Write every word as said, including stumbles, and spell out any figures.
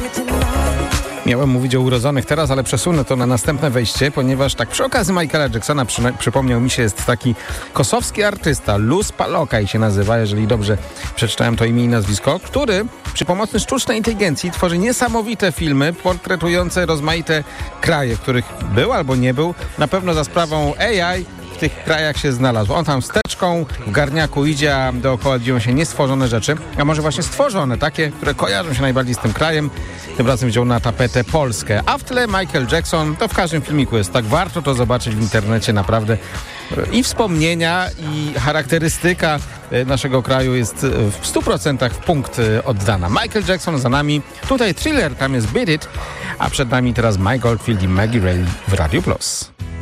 Miałem mówić o urodzonych teraz, ale przesunę to na następne wejście, ponieważ tak przy okazji Michaela Jacksona przy, przypomniał mi się, jest taki kosowski artysta, Luz Palokaj się nazywa, jeżeli dobrze przeczytałem to imię i nazwisko, który przy pomocy sztucznej inteligencji tworzy niesamowite filmy portretujące rozmaite kraje, w których był albo nie był, na pewno za sprawą A I w tych krajach się znalazł. On tam wsteczką w garniaku idzie, a dookoła dzieją się niestworzone rzeczy, a może właśnie stworzone, takie, które kojarzą się najbardziej z tym krajem. Tym razem wziął na tapetę Polskę. A w tle Michael Jackson, to w każdym filmiku jest tak, warto to zobaczyć w internecie, naprawdę. I wspomnienia, i charakterystyka naszego kraju jest w stu procentach w punkt oddana. Michael Jackson za nami, tutaj Thriller, tam jest Beat It, a przed nami teraz Mike Oldfield i Maggie Reilly w Radio Plus.